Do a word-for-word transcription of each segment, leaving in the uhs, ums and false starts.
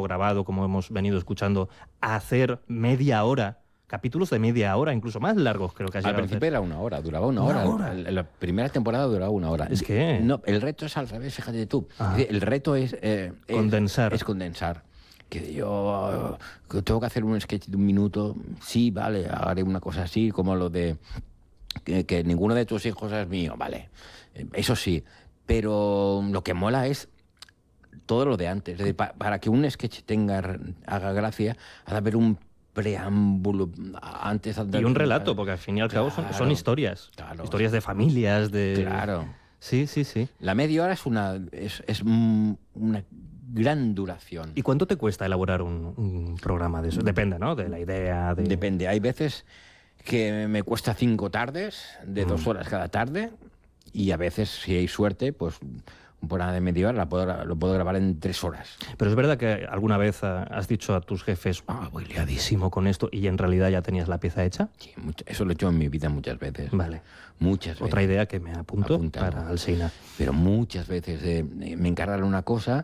grabado, como hemos venido escuchando, a hacer media hora, capítulos de media hora, incluso más largos creo que has Al llegado a principio hacer. era una hora, duraba una, ¿Una hora. hora? La, la primera temporada duraba una hora. Es que... No, el reto es al revés, fíjate tú. Ah. Es decir, el reto es... eh, es- Condensar. Es, condensar. Que yo que tengo que hacer un sketch de un minuto, sí, vale, haré una cosa así, como lo de que, que ninguno de tus hijos es mío, vale. Eso sí, pero lo que mola es todo lo de antes. Es decir, pa- para que un sketch tenga haga gracia, ha de haber un preámbulo antes. Y un relato, porque al fin y al cabo son, Claro, son historias. claro. Historias de familias, de... Claro. Sí, sí, sí. La media hora es una, es, es mm, una gran duración. ¿Y cuánto te cuesta elaborar un, un programa de eso? Depende, ¿no? De la idea, de... Depende. Hay veces que me cuesta cinco tardes, de dos Mm. horas cada tarde, y a veces, si hay suerte, pues un programa de media hora la puedo, lo puedo grabar en tres horas. Pero es verdad que alguna vez ah, has dicho a tus jefes, ah, voy liadísimo con esto, y en realidad ya tenías la pieza hecha. Sí, mucho- eso lo he hecho en mi vida muchas veces. Vale. Muchas veces. Otra idea que me apunto Apuntado. para Alsina. Pero muchas veces eh, me encargan una cosa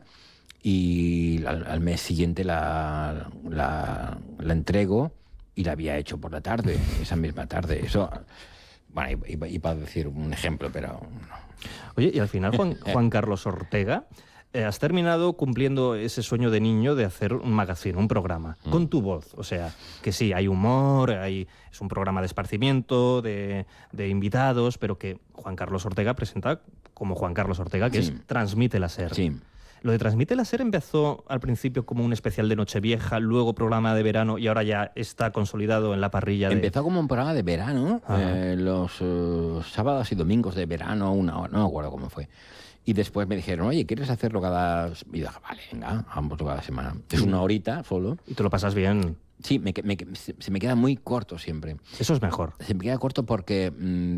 y al, al mes siguiente la, la, la entrego y la había hecho por la tarde, esa misma tarde. Eso, bueno, iba, iba a decir un ejemplo, pero no. Oye, y al final, Juan, Juan Carlos Ortega, eh, has terminado cumpliendo ese sueño de niño de hacer un magazine, un programa, Mm. con tu voz. O sea, que sí, hay humor, hay, es un programa de esparcimiento, de, de invitados, pero que Juan Carlos Ortega presenta como Juan Carlos Ortega, que Sí. es Transmite la Ser. Sí. Lo de Transmite la Ser empezó al principio como un especial de Nochevieja, luego programa de verano y ahora ya está consolidado en la parrilla de... Empezó como un programa de verano, Ajá. eh, los eh, sábados y domingos de verano, una hora, no me acuerdo cómo fue. Y después me dijeron, oye, ¿quieres hacerlo cada...? Y dije, vale, venga, vamos cada semana. Es una horita solo. Y te lo pasas bien. Sí, me, que- me que- se se me queda muy corto siempre. Eso es mejor. Se me queda corto porque... mm,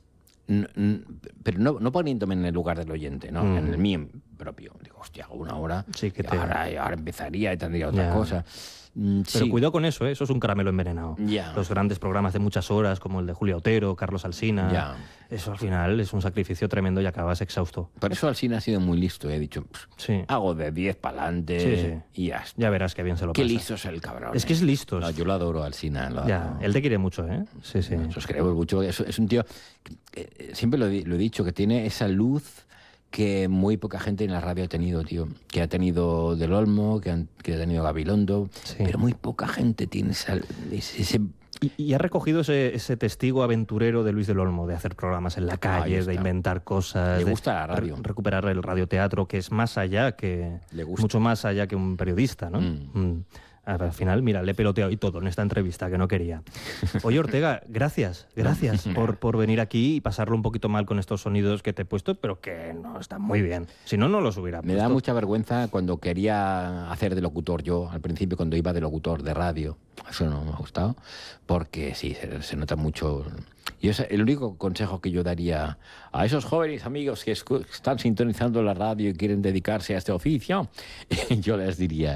n- n- pero no, no poniéndome en el lugar del oyente, ¿no? Mm. En el mío propio. Digo, hostia, hago una hora, Sí, que y te- ahora, ahora empezaría y tendría otra Ya. cosa. Mm, Pero sí. cuidado con eso, ¿eh? Eso es un caramelo envenenado. Ya. Los grandes programas de muchas horas, como el de Julia Otero, Carlos Alsina, Ya. eso al final es un sacrificio tremendo y acabas exhausto. Por eso Alsina ha sido muy listo. He dicho, Sí, hago de diez para adelante Sí, sí. y ya está. ya verás qué bien se lo Qué pasa. listo es el cabrón. Es que ¿eh? es listo. No, yo lo adoro, Alsina. Lo Ya, adoro. él te quiere mucho, ¿eh? Sí, sí. Nosotros queremos mucho. Es, es un tío, que, eh, siempre lo, he- lo he dicho, que tiene esa luz que muy poca gente en la radio ha tenido, tío. Que ha tenido Del Olmo, que, han- que ha tenido Gabilondo, Sí. pero muy poca gente tiene esa, ese... ese- Y, y ha recogido ese, ese testigo aventurero de Luis del Olmo, de hacer programas en la Ahí calle, está. de inventar cosas. Le de gusta la radio. re- recuperar el radioteatro, que es más allá que... Le gusta. Mucho más allá que un periodista, ¿no? Mm. Mm. Al final, mira, le he peloteado y todo en esta entrevista, que no quería. Oye, Ortega, gracias, gracias por, por venir aquí y pasarlo un poquito mal con estos sonidos que te he puesto, pero que no están muy bien. Si no, no los hubiera Me puesto. da mucha vergüenza cuando quería hacer de locutor yo, al principio cuando iba de locutor de radio. Eso no me ha gustado, porque sí, se, se nota mucho. Y ese, el único consejo que yo daría a esos jóvenes amigos que escu- están sintonizando la radio y quieren dedicarse a este oficio, yo les diría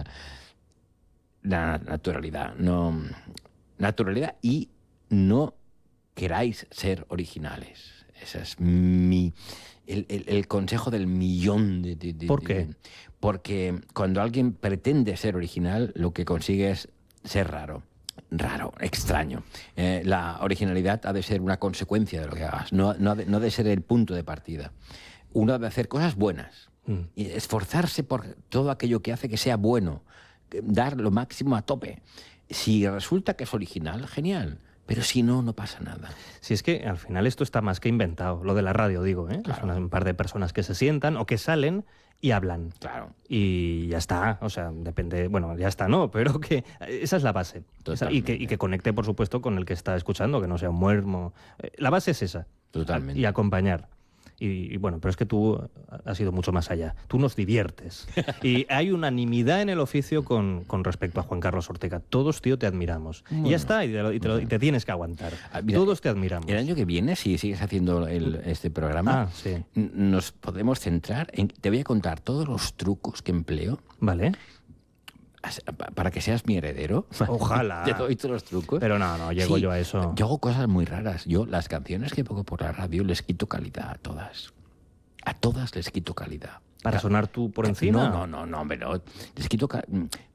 la naturalidad, no naturalidad y no queráis ser originales. Ese es mi el, el- el consejo del millón de, de- de- ¿Por de- qué? Porque cuando alguien pretende ser original, lo que consigue es ser raro. Raro, extraño. Eh, la originalidad ha de ser una consecuencia de lo que hagas, no, no, ha de, no ha de ser el punto de partida. Uno debe hacer cosas buenas Mm. y esforzarse por todo aquello que hace que sea bueno, que- dar lo máximo a tope. Si resulta que es original, genial. Pero si no, no pasa nada. Si es que al final esto está más que inventado, lo de la radio, digo, ¿eh? Claro. Es una- un par de personas que se sientan o que salen y hablan. Claro. Y ya está, o sea, depende, bueno, ya está, no, pero que esa es la base. Esa- y, que, y que conecte, por supuesto, con el que está escuchando, que no sea un muermo. Eh, La base es esa. Totalmente. Y acompañar. Y, y bueno, pero es que tú has ido mucho más allá. Tú nos diviertes. Y hay unanimidad en el oficio con, con respecto a Juan Carlos Ortega. Todos, tío, te admiramos. y Bueno. ya está, y te, lo- y te lo- y te tienes que aguantar. Ah, mira, Todos te admiramos. El año que viene, si sigues haciendo el- este programa, Ah, sí. n- nos podemos centrar en... Te voy a contar todos los trucos que empleo Vale. as- pa- para que seas mi heredero. Ojalá. Te doy todos los trucos. Pero no, no, llego Sí, yo a eso. Yo hago cosas muy raras. Yo las canciones que pongo por la radio les quito calidad a todas. A todas les quito calidad. Para Ca- sonar tú por encima. No, no, no, no, hombre, no. Les quito ca-